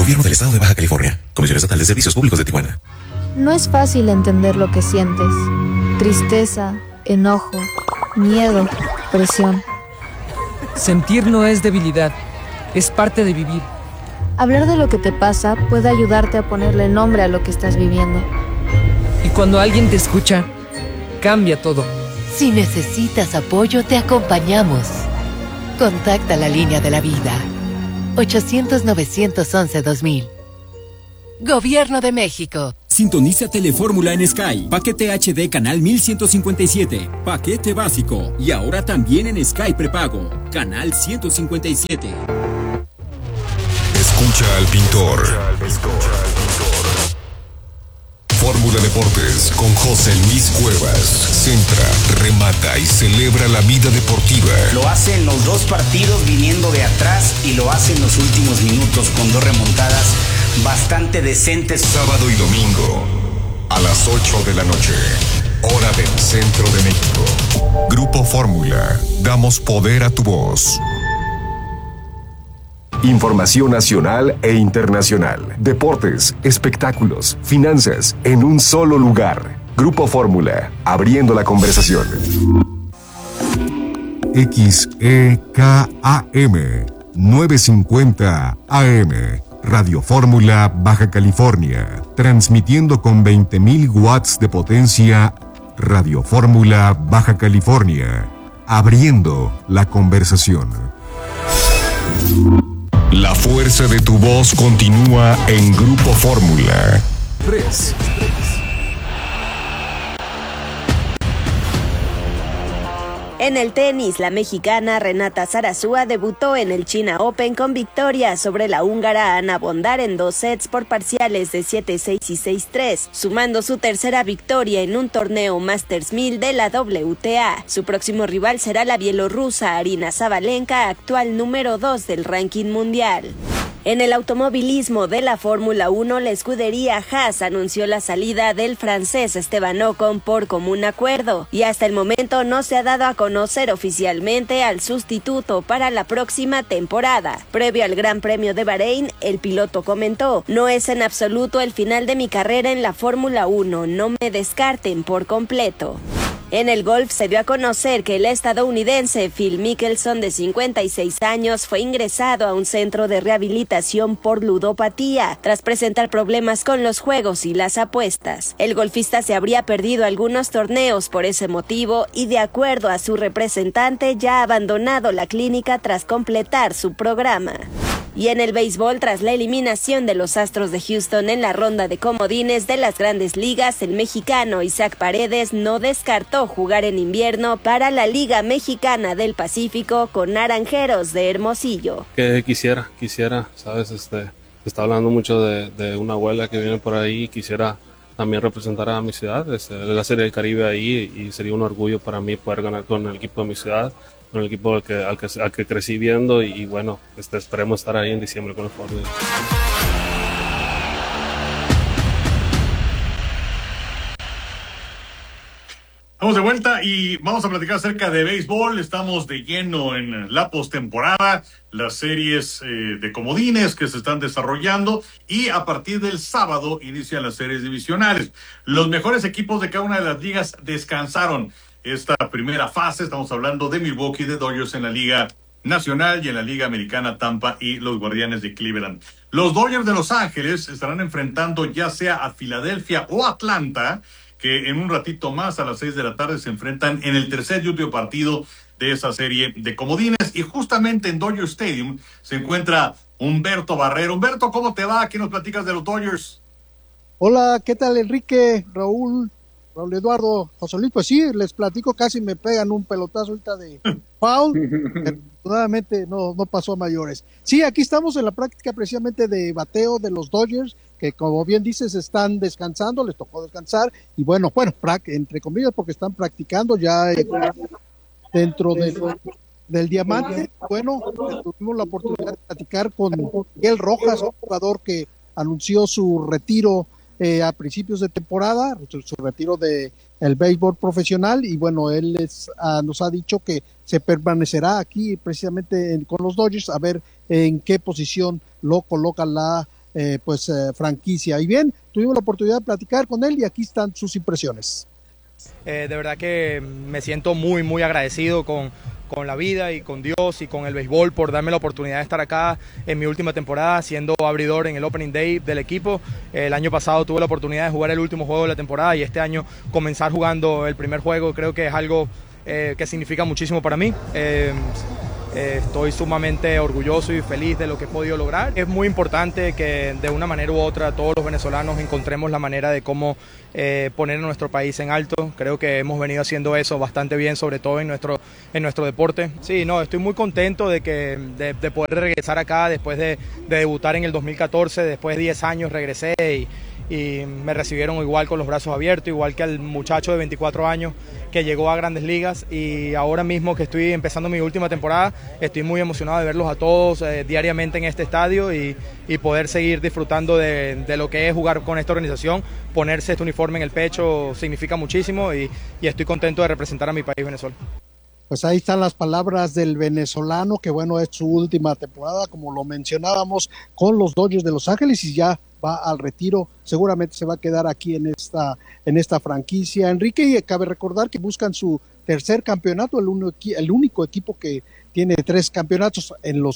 Gobierno del Estado de Baja California. Comisión Estatal de Servicios Públicos de Tijuana. No es fácil entender lo que sientes. Tristeza, enojo, miedo, presión. Sentir no es debilidad, es parte de vivir. Hablar de lo que te pasa puede ayudarte a ponerle nombre a lo que estás viviendo. Y cuando alguien te escucha, cambia todo. Si necesitas apoyo, te acompañamos. Contacta la línea de la vida. 800-911-2000. Gobierno de México. Sintoniza Telefórmula en Sky. Paquete HD canal 1157. Paquete básico. Y ahora también en Sky prepago. Canal 157. Escucha al pintor. Fórmula Deportes con José Luis Cuevas. Centra, remata y celebra la vida deportiva. Lo hace en los dos partidos viniendo de atrás y lo hace en los últimos minutos con dos remontadas bastante decentes. Sábado y domingo a las 8 de la noche, hora del centro de México. Grupo Fórmula, damos poder a tu voz. Información nacional e internacional, deportes, espectáculos, finanzas, en un solo lugar. Grupo Fórmula, abriendo la conversación. XEKAM 950 AM, Radio Fórmula Baja California, transmitiendo con 20.000 watts de potencia. Radio Fórmula Baja California, abriendo la conversación. La fuerza de tu voz continúa en Grupo Fórmula. 3. En el tenis, la mexicana Renata Zarazúa debutó en el China Open con victoria sobre la húngara Ana Bondar en 2 sets por parciales de 7-6 y 6-3, sumando su tercera victoria en un torneo Masters 1000 de la WTA. Su próximo rival será la bielorrusa Arina Sabalenka, actual número 2 del ranking mundial. En el automovilismo de la Fórmula 1, la escudería Haas anunció la salida del francés Esteban Ocon por común acuerdo, y hasta el momento no se ha dado a conocer oficialmente al sustituto para la próxima temporada. Previo al Gran Premio de Bahrein, el piloto comentó: "No es en absoluto el final de mi carrera en la Fórmula 1, no me descarten por completo". En el golf se dio a conocer que el estadounidense Phil Mickelson, de 56 años, fue ingresado a un centro de rehabilitación por ludopatía, tras presentar problemas con los juegos y las apuestas. El golfista se habría perdido algunos torneos por ese motivo y, de acuerdo a su representante, ya ha abandonado la clínica tras completar su programa. Y en el béisbol, tras la eliminación de los Astros de Houston en la ronda de comodines de las Grandes Ligas, el mexicano Isaac Paredes no descartó jugar en invierno para la Liga Mexicana del Pacífico con Naranjeros de Hermosillo. Que quisiera, sabes, se está hablando mucho de una abuela que viene por ahí, quisiera también representar a mi ciudad, la Serie del Caribe ahí, y sería un orgullo para mí poder ganar con el equipo de mi ciudad, con el equipo al que crecí viendo, y bueno, esperemos estar ahí en diciembre con el Ford. Estamos de vuelta y vamos a platicar acerca de béisbol. Estamos de lleno en la postemporada, las series de comodines que se están desarrollando, y a partir del sábado inician las series divisionales. Los mejores equipos de cada una de las ligas descansaron esta primera fase. Estamos hablando de Milwaukee, de Dodgers en la Liga Nacional, y en la Liga Americana Tampa y los Guardianes de Cleveland. Los Dodgers de Los Ángeles estarán enfrentando ya sea a Filadelfia o Atlanta, que en un ratito más, a las 6 de la tarde, se enfrentan en el tercer y último partido de esa serie de comodines. Y justamente en Dodger Stadium se encuentra Humberto Barrero. Humberto, ¿cómo te va? ¿Qué nos platicas de los Dodgers? Hola, ¿qué tal, Enrique, Raúl Eduardo, José Luis? Pues sí, les platico, casi me pegan un pelotazo ahorita de foul. Afortunadamente no pasó a mayores. Sí, aquí estamos en la práctica precisamente de bateo de los Dodgers, que como bien dices están descansando, les tocó descansar, y bueno, entre comillas, porque están practicando ya dentro del diamante. Bueno, tuvimos la oportunidad de platicar con Miguel Rojas, un jugador que anunció su retiro a principios de temporada, su retiro de el béisbol profesional, y bueno, él nos ha dicho que se permanecerá aquí precisamente con los Dodgers, a ver en qué posición lo coloca la franquicia. Y bien, tuvimos la oportunidad de platicar con él y aquí están sus impresiones. De verdad que me siento muy, muy agradecido con la vida y con Dios y con el béisbol por darme la oportunidad de estar acá en mi última temporada siendo abridor en el Opening Day del equipo. El año pasado tuve la oportunidad de jugar el último juego de la temporada y este año comenzar jugando el primer juego creo que es algo que significa muchísimo para mí. Estoy sumamente orgulloso y feliz de lo que he podido lograr. Es muy importante que de una manera u otra todos los venezolanos encontremos la manera de cómo poner a nuestro país en alto. Creo que hemos venido haciendo eso bastante bien, sobre todo en nuestro deporte. Sí, no, estoy muy contento de poder regresar acá después de debutar en el 2014, después de 10 años regresé y me recibieron igual con los brazos abiertos, igual que al muchacho de 24 años que llegó a Grandes Ligas, y ahora mismo que estoy empezando mi última temporada, estoy muy emocionado de verlos a todos diariamente en este estadio y poder seguir disfrutando de lo que es jugar con esta organización. Ponerse este uniforme en el pecho significa muchísimo y estoy contento de representar a mi país, Venezuela. Pues ahí están las palabras del venezolano, que bueno, es su última temporada, como lo mencionábamos, con los Dodgers de Los Ángeles, y ya va al retiro, seguramente se va a quedar aquí en esta franquicia. Enrique, y cabe recordar que buscan su tercer campeonato, el único equipo que tiene 3 campeonatos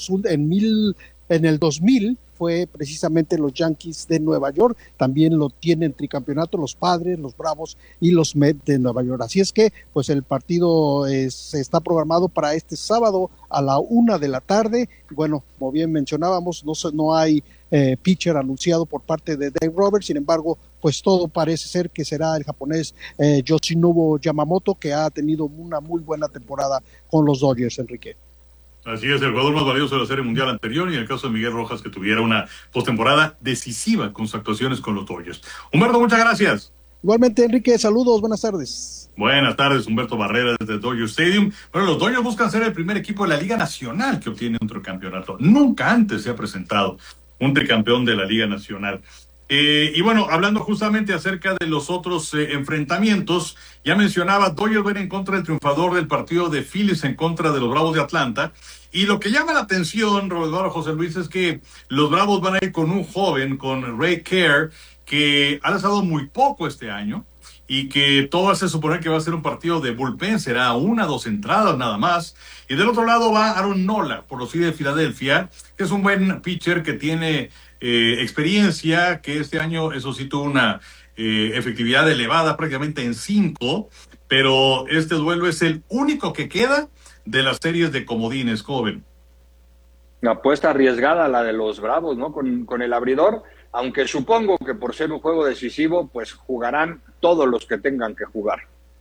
en el 2000 fue precisamente los Yankees de Nueva York, también lo tienen tricampeonato los Padres, los Bravos y los Mets de Nueva York. Así es que pues el partido se está programado para este sábado a la 1 de la tarde. Bueno, como bien mencionábamos, no hay pitcher anunciado por parte de Dave Roberts, sin embargo, pues todo parece ser que será el japonés Yoshinobu Yamamoto, que ha tenido una muy buena temporada con los Dodgers, Enrique. Así es, el jugador más valioso de la Serie Mundial anterior, y en el caso de Miguel Rojas, que tuviera una postemporada decisiva con sus actuaciones con los Dodgers. Humberto, muchas gracias. Igualmente, Enrique, saludos, buenas tardes. Buenas tardes, Humberto Barrera desde Dodger Stadium. Bueno, los Dodgers buscan ser el primer equipo de la Liga Nacional que obtiene un tricampeonato. Nunca antes se ha presentado un tricampeón de la Liga Nacional. Y bueno, hablando justamente acerca de los otros enfrentamientos, ya mencionaba, Dodgers va en contra del triunfador del partido de Phillies en contra de los Bravos de Atlanta. Y lo que llama la atención, Roberto José Luis, es que los Bravos van a ir con un joven, con Ray Kerr, que ha lanzado muy poco este año y que todo hace suponer que va a ser un partido de bullpen, será 1 o 2 entradas nada más. Y del otro lado va Aaron Nola por los Phillies de Filadelfia, que es un buen pitcher que tiene experiencia, que este año eso sí tuvo una efectividad elevada, prácticamente en 5, pero este duelo es el único que queda de las series de comodines, joven. Una apuesta arriesgada la de los Bravos, ¿no? Con el abridor, aunque supongo que por ser un juego decisivo, pues jugarán todos los que tengan que jugar.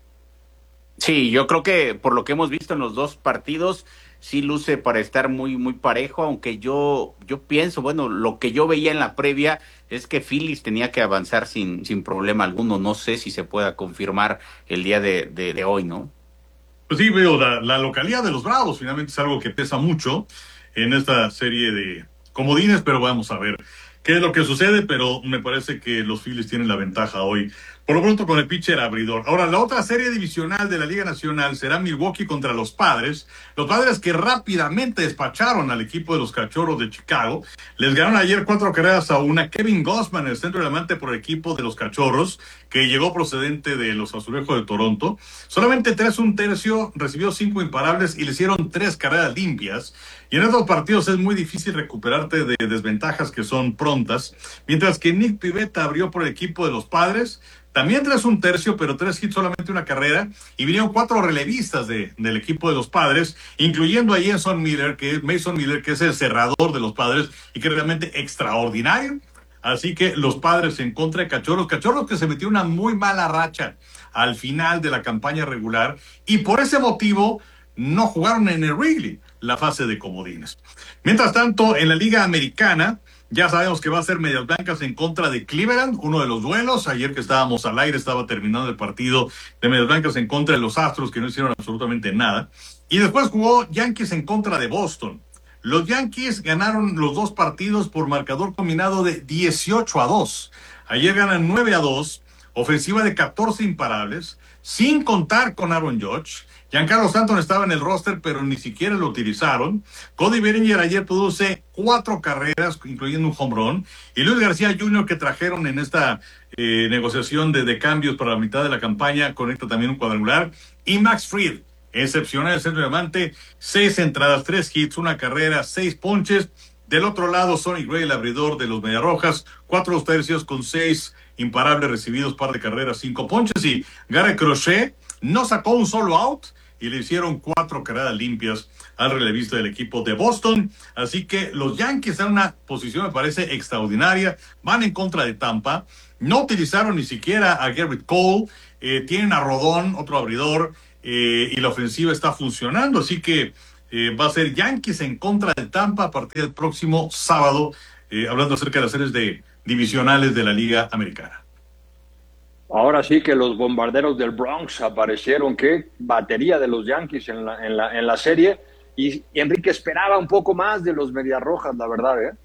Sí, yo creo que por lo que hemos visto en los 2 partidos, sí luce para estar muy, muy parejo, aunque yo pienso, bueno, lo que yo veía en la previa es que Phillies tenía que avanzar sin problema alguno. No sé si se pueda confirmar el día de hoy, ¿no? Pues sí, veo, la localidad de los Bravos finalmente es algo que pesa mucho en esta serie de comodines, pero vamos a ver qué es lo que sucede, pero me parece que los Phillies tienen la ventaja hoy, por lo pronto con el pitcher abridor. Ahora, la otra serie divisional de la Liga Nacional será Milwaukee contra los Padres que rápidamente despacharon al equipo de los Cachorros de Chicago. Les ganaron ayer 4-1. Kevin Gausman, el centro delante por el equipo de los Cachorros, que llegó procedente de los Azulejos de Toronto. Solamente 3 1/3, recibió 5 imparables y le hicieron 3 carreras limpias. Y en estos partidos es muy difícil recuperarte de desventajas que son prontas. Mientras que Nick Pivetta abrió por el equipo de los Padres, también 3 1/3, pero 3 hits, solamente 1 carrera, y vinieron 4 relevistas del equipo de los Padres, incluyendo a Mason Miller, que es el cerrador de los Padres, y que es realmente extraordinario. Así que los Padres en contra de Cachorros que se metió una muy mala racha al final de la campaña regular, y por ese motivo no jugaron en el Wrigley la fase de comodines. Mientras tanto, en la Liga Americana, ya sabemos que va a ser Medias Blancas en contra de Cleveland, uno de los duelos. Ayer que estábamos al aire estaba terminando el partido de Medias Blancas en contra de los Astros, que no hicieron absolutamente nada. Y después jugó Yankees en contra de Boston. Los Yankees ganaron los 2 partidos por marcador combinado de 18-2. Ayer ganan 9-2, ofensiva de 14 imparables, sin contar con Aaron Judge. Giancarlo Stanton estaba en el roster, pero ni siquiera lo utilizaron. Cody Bellinger ayer produjo 4 carreras, incluyendo un home run. Y Luis García Jr., que trajeron en esta negociación de cambios para la mitad de la campaña, conecta también un cuadrangular. Y Max Fried, excepcional el centro diamante, 6 entradas, 3 hits, 1 carrera, 6 ponches. Del otro lado, Sonny Gray, el abridor de los Mediarrojas, 4 2/3 con 6 imparables recibidos, par de carreras, 5 ponches. Y Garrett Crochet no sacó un solo out y le hicieron 4 carreras limpias al relevista del equipo de Boston. Así que los Yankees están en una posición, me parece, extraordinaria. Van en contra de Tampa. No utilizaron ni siquiera a Garrett Cole. Tienen a Rodón, otro abridor, y la ofensiva está funcionando. Así que va a ser Yankees en contra de Tampa a partir del próximo sábado, hablando acerca de las series divisionales de la Liga Americana. Ahora sí que los bombarderos del Bronx aparecieron. Qué batería de los Yankees en la serie. Y Enrique esperaba un poco más de los Mediarrojas, la verdad, ¿eh?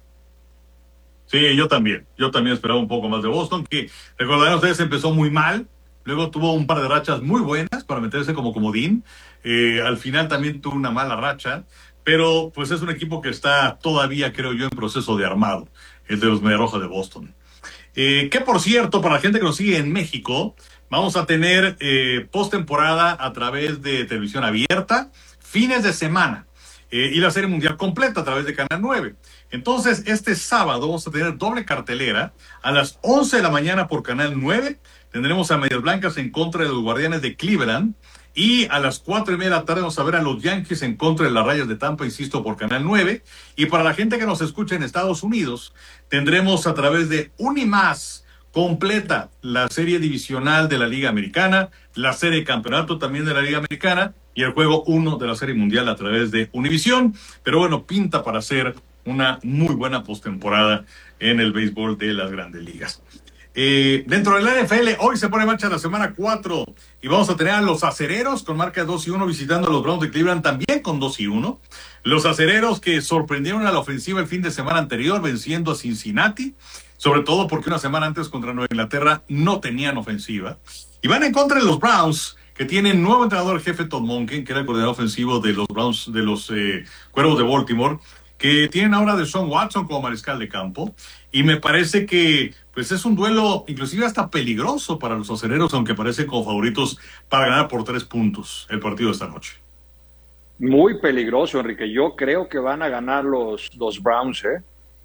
Sí, yo también esperaba un poco más de Boston, que recordarán ustedes, empezó muy mal. Luego tuvo un par de rachas muy buenas para meterse como comodín. Al final también tuvo una mala racha. Pero pues es un equipo que está todavía, creo yo, en proceso de armado, el de los Mediarrojas de Boston. Que por cierto, para la gente que nos sigue en México, vamos a tener postemporada a través de televisión abierta, fines de semana, y la Serie Mundial completa a través de Canal 9. Entonces, este sábado vamos a tener doble cartelera. A las 11 de la mañana por Canal 9 tendremos a Medias Blancas en contra de los Guardianes de Cleveland. Y a las 4:30 de la tarde vamos a ver a los Yankees en contra de las Rayas de Tampa, insisto, por Canal 9. Y para la gente que nos escucha en Estados Unidos, tendremos a través de Unimás completa la serie divisional de la Liga Americana, la serie de campeonato también de la Liga Americana y el juego 1 de la Serie Mundial a través de Univisión. Pero bueno, pinta para ser una muy buena postemporada en el béisbol de las Grandes Ligas. Dentro de la NFL, hoy se pone en marcha la semana 4 y vamos a tener a los Acereros con marca 2-1 visitando a los Browns de Cleveland también con 2-1. Los Acereros que sorprendieron a la ofensiva el fin de semana anterior venciendo a Cincinnati, sobre todo porque una semana antes contra Nueva Inglaterra no tenían ofensiva. Y van en contra de los Browns, que tienen nuevo entrenador jefe, Todd Monken, que era el coordinador ofensivo de los Browns, de los Cuervos de Baltimore, que tienen ahora a Deshaun Watson como mariscal de campo. Y me parece que pues es un duelo inclusive hasta peligroso para los Acereros, aunque parecen como favoritos para ganar por 3 puntos el partido de esta noche. Muy peligroso, Enrique. Yo creo que van a ganar los Browns, ¿eh?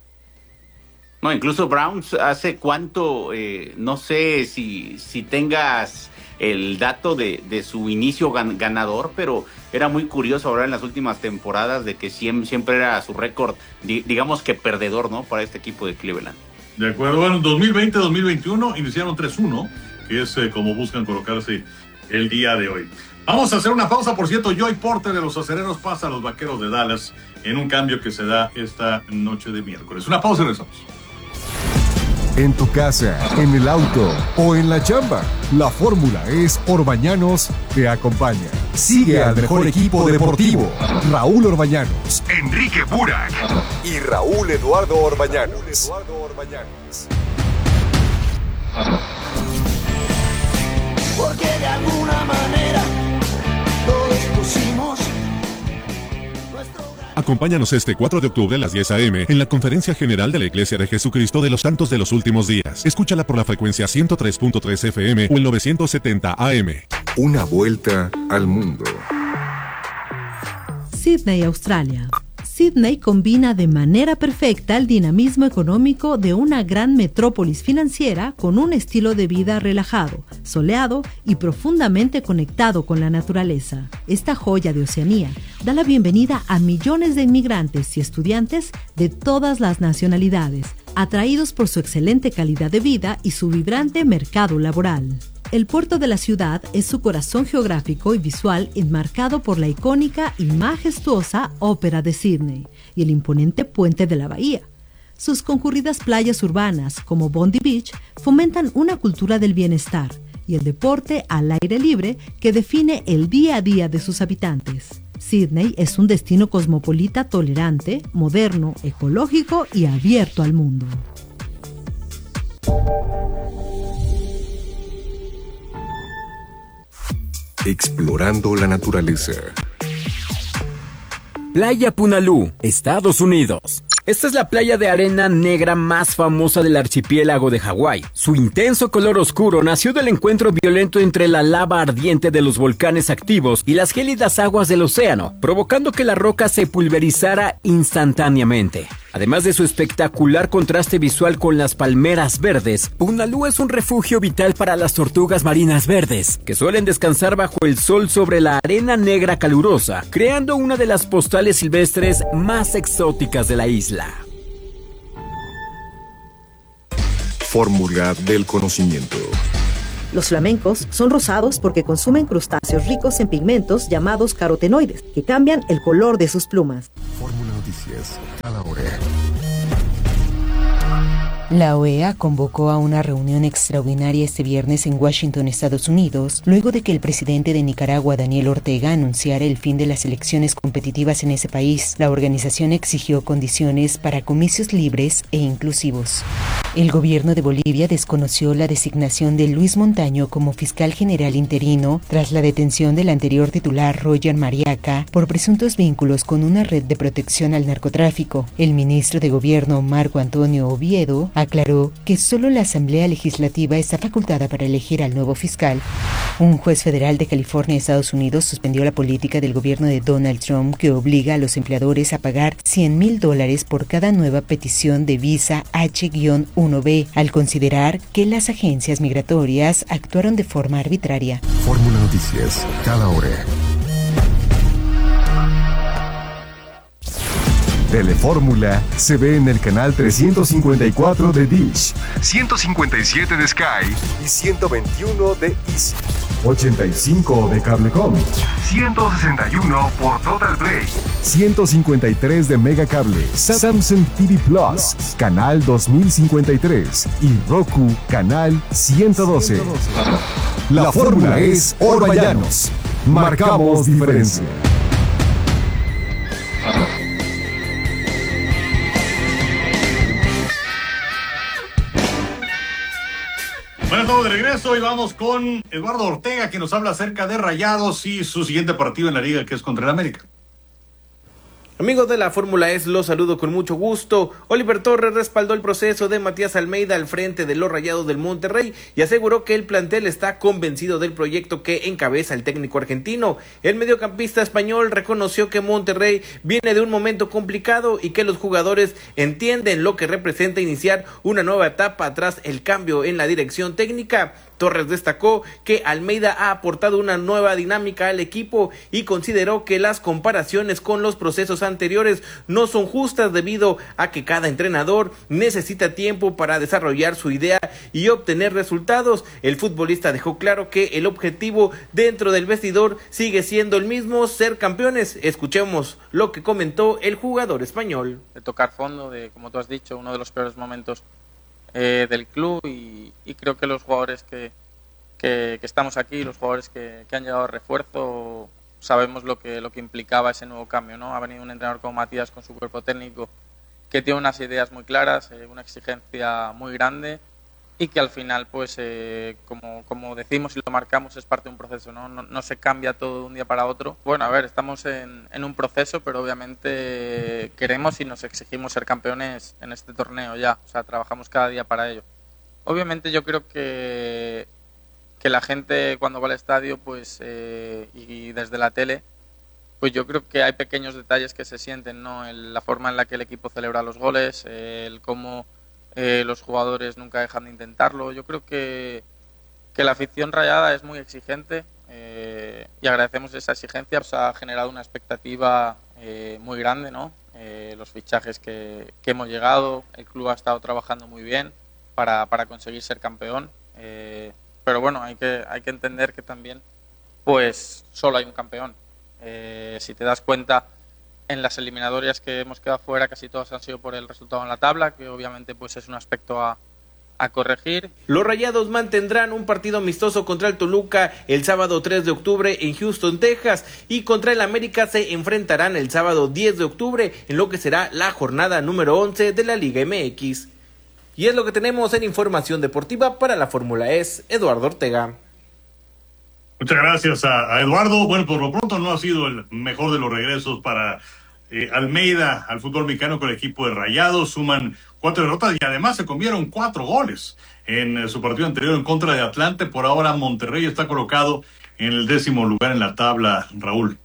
No, incluso Browns hace cuánto, no sé si tengas el dato de su inicio ganador, pero era muy curioso ahora en las últimas temporadas de que siempre era su récord, digamos que perdedor, ¿no? Para este equipo de Cleveland. De acuerdo, bueno, 2020-2021 iniciaron 3-1, que es como buscan colocarse el día de hoy. Vamos a hacer una pausa, por cierto. Joey Porter de los Acereros pasa a los Vaqueros de Dallas en un cambio que se da esta noche de miércoles. Una pausa y regresamos. En tu casa, en el auto o en la chamba, la fórmula es Orbañanos te acompaña. Sigue al mejor equipo deportivo, Raúl Orbañanos, Enrique Burak y Raúl Eduardo Orbañanos. Porque de alguna manera todos pusimos. Acompáñanos este 4 de octubre a las 10 a.m. en la Conferencia General de la Iglesia de Jesucristo de los Santos de los Últimos Días. Escúchala por la frecuencia 103.3 FM o el 970 AM. Una vuelta al mundo. Sydney, Australia. Sydney combina de manera perfecta el dinamismo económico de una gran metrópolis financiera con un estilo de vida relajado, soleado y profundamente conectado con la naturaleza. Esta joya de Oceanía da la bienvenida a millones de inmigrantes y estudiantes de todas las nacionalidades, atraídos por su excelente calidad de vida y su vibrante mercado laboral. El puerto de la ciudad es su corazón geográfico y visual enmarcado por la icónica y majestuosa Ópera de Sydney y el imponente puente de la bahía. Sus concurridas playas urbanas, como Bondi Beach, fomentan una cultura del bienestar y el deporte al aire libre que define el día a día de sus habitantes. Sydney es un destino cosmopolita tolerante, moderno, ecológico y abierto al mundo. explorando la naturaleza. Playa Punalú, Estados Unidos. Esta es la playa de arena negra más famosa del archipiélago de Hawái. Su intenso color oscuro nació del encuentro violento entre la lava ardiente de los volcanes activos y las gélidas aguas del océano, provocando que la roca se pulverizara instantáneamente. Además de su espectacular contraste visual con las palmeras verdes, Punalú es un refugio vital para las tortugas marinas verdes, que suelen descansar bajo el sol sobre la arena negra calurosa, creando una de las postales silvestres más exóticas de la isla. Fórmula del conocimiento. Los flamencos son rosados porque consumen crustáceos ricos en pigmentos llamados carotenoides, que cambian el color de sus plumas. Fórmula Noticias, cada hora. La OEA convocó a una reunión extraordinaria este viernes en Washington, Estados Unidos, luego de que el presidente de Nicaragua, Daniel Ortega, anunciara el fin de las elecciones competitivas en ese país. La organización exigió condiciones para comicios libres e inclusivos. El gobierno de Bolivia desconoció la designación de Luis Montaño como fiscal general interino tras la detención del anterior titular Roger Mariaca por presuntos vínculos con una red de protección al narcotráfico. El ministro de Gobierno, Marco Antonio Oviedo, aclaró que solo la Asamblea Legislativa está facultada para elegir al nuevo fiscal. Un juez federal de California, Estados Unidos, suspendió la política del gobierno de Donald Trump que obliga a los empleadores a pagar $100,000 por cada nueva petición de visa H-1B, al considerar que las agencias migratorias actuaron de forma arbitraria. Fórmula Noticias, cada hora. Telefórmula se ve en el canal 354 de Dish, 157 de Sky y 121 de Easy, 85 de Cablecom, 161 por Total Play, 153 de Megacable, Samsung TV Plus, canal 2053 y Roku, canal 112. La fórmula es Orbañanos. Marcamos diferencia. Bueno, estamos de regreso y vamos con Eduardo Ortega, que nos habla acerca de Rayados y su siguiente partido en la liga, que es contra el América. Amigos de la Fórmula E, los saludo con mucho gusto. Oliver Torres respaldó el proceso de Matías Almeida al frente de los Rayados del Monterrey y aseguró que el plantel está convencido del proyecto que encabeza el técnico argentino. El mediocampista español reconoció que Monterrey viene de un momento complicado y que los jugadores entienden lo que representa iniciar una nueva etapa tras el cambio en la dirección técnica. Torres destacó que Almeida ha aportado una nueva dinámica al equipo y consideró que las comparaciones con los procesos anteriores no son justas debido a que cada entrenador necesita tiempo para desarrollar su idea y obtener resultados. El futbolista dejó claro que el objetivo dentro del vestidor sigue siendo el mismo, ser campeones. Escuchemos lo que comentó el jugador español. De tocar fondo, de, como tú has dicho, uno de los peores momentos del club y creo que los jugadores que estamos aquí, los jugadores que han llegado a refuerzo, sabemos lo que implicaba ese nuevo cambio, ¿no? Ha venido un entrenador como Matías con su cuerpo técnico que tiene unas ideas muy claras, una exigencia muy grande y que al final, pues, como decimos y lo marcamos, es parte de un proceso, ¿no? No se cambia todo de un día para otro. Bueno, a ver, estamos en un proceso, pero obviamente queremos y nos exigimos ser campeones en este torneo ya, o sea, trabajamos cada día para ello. Obviamente yo creo que la gente cuando va al estadio, pues, y desde la tele, pues yo creo que hay pequeños detalles que se sienten, ¿no? La forma en la que el equipo celebra los goles, el cómo los jugadores nunca dejan de intentarlo. Yo creo que la afición rayada es muy exigente y agradecemos esa exigencia. Nos ha generado una expectativa muy grande, ¿no? Los fichajes que hemos llegado, el club ha estado trabajando muy bien para conseguir ser campeón, pero bueno, hay que entender que también pues solo hay un campeón. Si te das cuenta, en las eliminatorias que hemos quedado fuera casi todas han sido por el resultado en la tabla, que obviamente pues es un aspecto a corregir. Los Rayados mantendrán un partido amistoso contra el Toluca el sábado 3 de octubre en Houston, Texas, y contra el América se enfrentarán el sábado 10 de octubre en lo que será la jornada número 11 de la Liga MX. Y es lo que tenemos en información deportiva para la Fórmula E. Eduardo Ortega. Muchas gracias a Eduardo. Bueno, por lo pronto no ha sido el mejor de los regresos para Almeida al fútbol mexicano con el equipo de Rayados. Suman 4 derrotas y además se comieron 4 goles en su partido anterior en contra de Atlante. Por ahora Monterrey está colocado en el 10º lugar en la tabla, Raúl.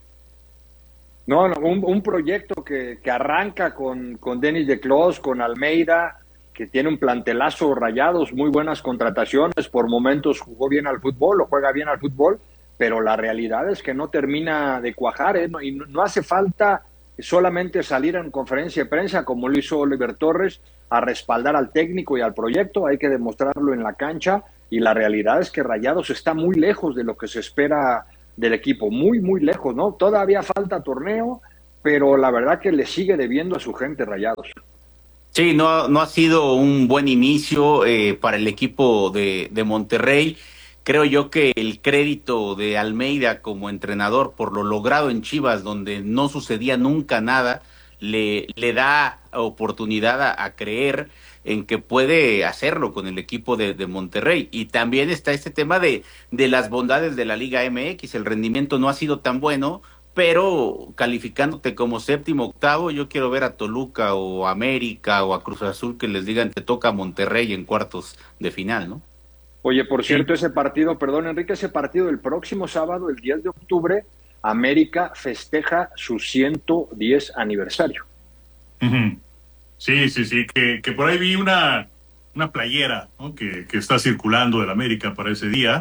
No, un proyecto que arranca con Denis de Clos, con Almeida, que tiene un plantelazo. Rayados, muy buenas contrataciones, por momentos jugó bien al fútbol, o juega bien al fútbol, pero la realidad es que no termina de cuajar, y no hace falta solamente salir en conferencia de prensa, como lo hizo Oliver Torres, a respaldar al técnico y al proyecto. Hay que demostrarlo en la cancha, y la realidad es que Rayados está muy lejos de lo que se espera del equipo, muy, muy lejos, ¿no? Todavía falta torneo, pero la verdad que le sigue debiendo a su gente Rayados. Sí, no ha sido un buen inicio para el equipo de Monterrey. Creo yo que el crédito de Almeida como entrenador por lo logrado en Chivas, donde no sucedía nunca nada, le da oportunidad a creer en que puede hacerlo con el equipo de Monterrey. Y también está este tema de las bondades de la Liga MX. El rendimiento no ha sido tan bueno, pero calificándote como 7º, 8º, yo quiero ver a Toluca o América o a Cruz Azul que les digan te toca Monterrey en cuartos de final, ¿no? Oye, por cierto, ese partido, perdón Enrique, ese partido el próximo sábado, el 10 de octubre, América festeja su 110 aniversario. Uh-huh. Sí, que por ahí vi una playera, ¿no? que está circulando del América para ese día,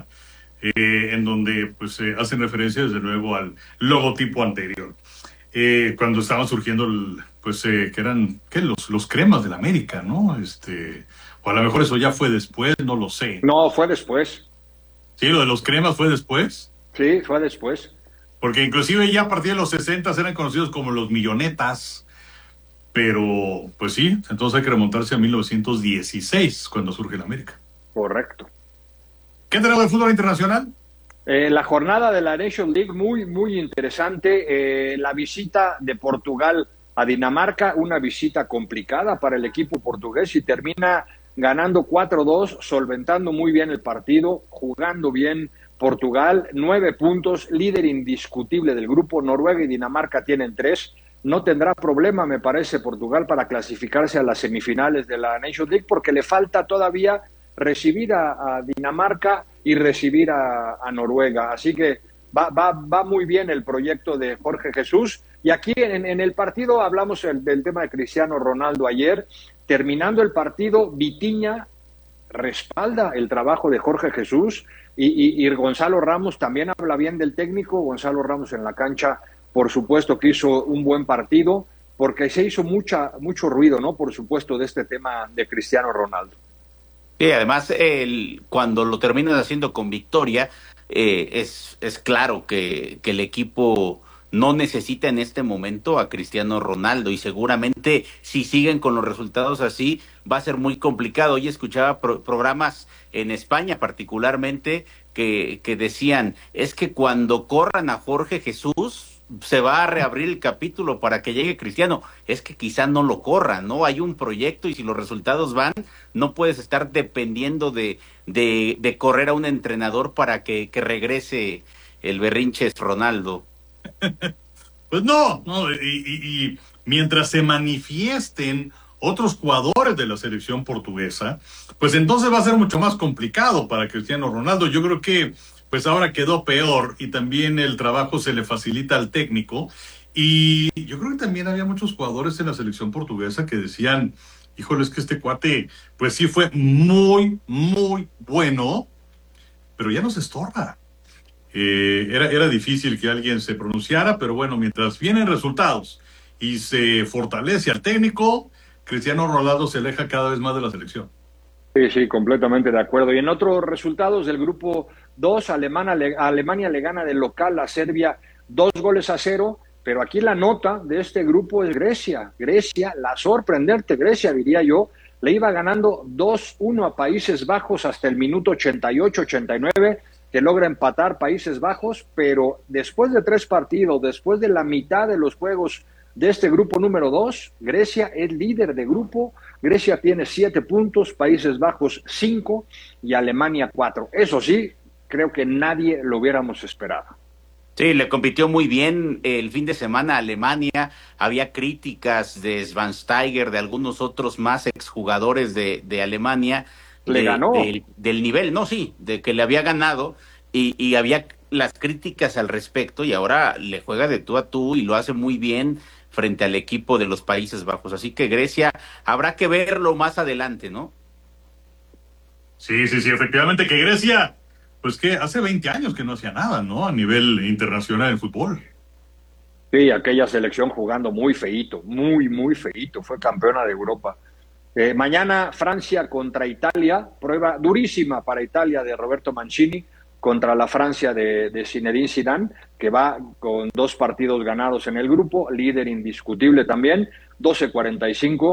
en donde pues hacen referencia desde luego al logotipo anterior. Cuando estaban surgiendo que eran los cremas del América, ¿no? O a lo mejor eso ya fue después, no lo sé. No, fue después. ¿Sí, lo de los cremas fue después? Sí, fue después. Porque inclusive ya a partir de los 60 eran conocidos como los millonetas. Pero, pues sí, entonces hay que remontarse a 1916, cuando surge el América. Correcto. ¿Qué tenemos de fútbol internacional? La jornada de la Nations League, muy, muy interesante. La visita de Portugal a Dinamarca, una visita complicada para el equipo portugués, y termina ganando 4-2, solventando muy bien el partido, jugando bien Portugal, 9 puntos, líder indiscutible del grupo. Noruega y Dinamarca tienen 3. No tendrá problema, me parece, Portugal para clasificarse a las semifinales de la Nations League, porque le falta todavía recibir a Dinamarca y recibir a Noruega. Así que va muy bien el proyecto de Jorge Jesús. Y aquí en el partido hablamos del tema de Cristiano Ronaldo ayer. Terminando el partido, Vitinha respalda el trabajo de Jorge Jesús, y Gonzalo Ramos también habla bien del técnico. Gonzalo Ramos en la cancha, por supuesto que hizo un buen partido, porque se hizo mucho ruido, ¿no? Por supuesto, de este tema de Cristiano Ronaldo. Sí, además, cuando lo terminas haciendo con victoria, es claro que el equipo no necesita en este momento a Cristiano Ronaldo, y seguramente si siguen con los resultados así va a ser muy complicado. Hoy escuchaba programas en España particularmente que decían, es que cuando corran a Jorge Jesús se va a reabrir el capítulo para que llegue Cristiano. Es que quizá no lo corran, ¿no? Hay un proyecto, y si los resultados van, no puedes estar dependiendo de correr a un entrenador para que regrese el berrinches Ronaldo. Pues no, y mientras se manifiesten otros jugadores de la selección portuguesa, pues entonces va a ser mucho más complicado para Cristiano Ronaldo. Yo creo que pues ahora quedó peor, y también el trabajo se le facilita al técnico. Y yo creo que también había muchos jugadores en la selección portuguesa que decían, híjole, es que este cuate pues sí fue muy, muy bueno, pero ya nos estorba. Era difícil que alguien se pronunciara, pero bueno, mientras vienen resultados y se fortalece al técnico, Cristiano Ronaldo se aleja cada vez más de la selección. Sí, completamente de acuerdo. Y en otros resultados del grupo 2, Alemania le gana de local a Serbia 2-0, pero aquí la nota de este grupo es Grecia. Grecia, la sorprendente Grecia, diría yo, le iba ganando 2-1 a Países Bajos hasta el minuto 88-89, que logra empatar Países Bajos, pero después de 3 partidos, después de la mitad de los juegos de este grupo número 2, Grecia es líder de grupo. Grecia tiene 7 puntos, Países Bajos 5 y Alemania 4. Eso sí, creo que nadie lo hubiéramos esperado. Sí, le compitió muy bien el fin de semana a Alemania. Había críticas de Schweinsteiger, de algunos otros más exjugadores de Alemania. Le ganó. Del nivel, no, sí, de que le había ganado. Y había las críticas al respecto, y ahora le juega de tú a tú y lo hace muy bien frente al equipo de los Países Bajos. Así que Grecia, habrá que verlo más adelante, ¿no? Sí, efectivamente que Grecia, pues que hace 20 años que no hacía nada, ¿no? A nivel internacional en fútbol. Sí, aquella selección jugando muy feíto, muy feíto, fue campeona de Europa. Mañana Francia contra Italia, prueba durísima para Italia de Roberto Mancini contra la Francia de Zinedine Zidane, que va con 2 partidos ganados en el grupo, líder indiscutible también, 12:45